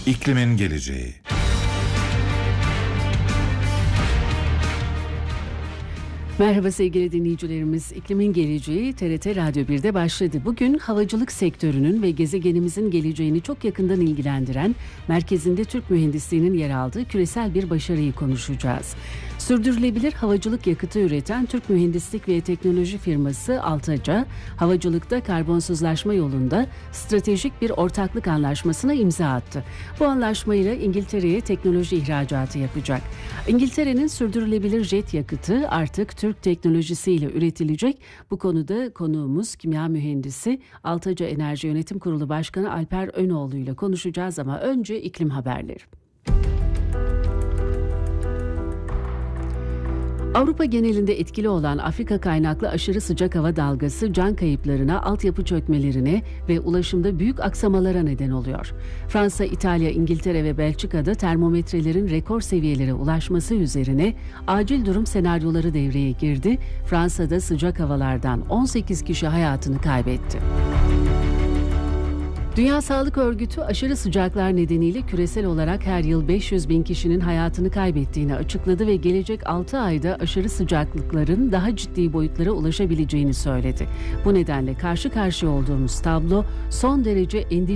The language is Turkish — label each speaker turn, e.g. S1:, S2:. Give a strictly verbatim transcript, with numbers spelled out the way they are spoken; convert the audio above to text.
S1: İklimin geleceği.
S2: Merhaba sevgili dinleyicilerimiz. İklimin Geleceği T R T Radyo bir'de başladı. Bugün havacılık sektörünün ve gezegenimizin geleceğini çok yakından ilgilendiren, merkezinde Türk mühendisliğinin yer aldığı küresel bir başarıyı konuşacağız. Sürdürülebilir havacılık yakıtı üreten Türk mühendislik ve teknoloji firması Altaca, havacılıkta karbonsuzlaşma yolunda stratejik bir ortaklık anlaşmasına imza attı. Bu anlaşmayla İngiltere'ye teknoloji ihracatı yapacak. İngiltere'nin sürdürülebilir jet yakıtı artık Türk teknolojisiyle üretilecek. Bu konuda konuğumuz kimya mühendisi Altaca Enerji Yönetim Kurulu Başkanı Alper Önoğlu ile konuşacağız ama önce iklim haberleri. Avrupa genelinde etkili olan Afrika kaynaklı aşırı sıcak hava dalgası can kayıplarına, altyapı çökmelerine ve ulaşımda büyük aksamalara neden oluyor. Fransa, İtalya, İngiltere ve Belçika'da termometrelerin rekor seviyelere ulaşması üzerine acil durum senaryoları devreye girdi. Fransa'da sıcak havalardan on sekiz kişi hayatını kaybetti. Dünya Sağlık Örgütü aşırı sıcaklar nedeniyle küresel olarak her yıl beş yüz bin kişinin hayatını kaybettiğini açıkladı ve gelecek altı ayda aşırı sıcaklıkların daha ciddi boyutlara ulaşabileceğini söyledi. Bu nedenle karşı karşıya olduğumuz tablo son derece endişe